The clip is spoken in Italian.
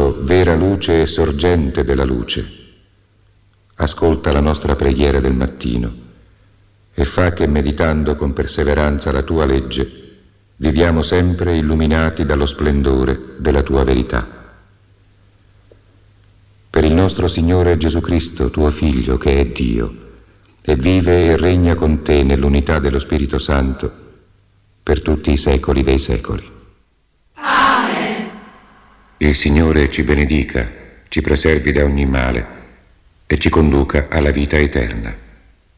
Dio, vera luce e sorgente della luce, ascolta la nostra preghiera del mattino e fa che, meditando con perseveranza la tua legge, viviamo sempre illuminati dallo splendore della tua verità. Per il nostro Signore Gesù Cristo, tuo Figlio, che è Dio, e vive e regna con te nell'unità dello Spirito Santo, per tutti i secoli dei secoli. Amen. Il Signore ci benedica, ci preservi da ogni male e ci conduca alla vita eterna.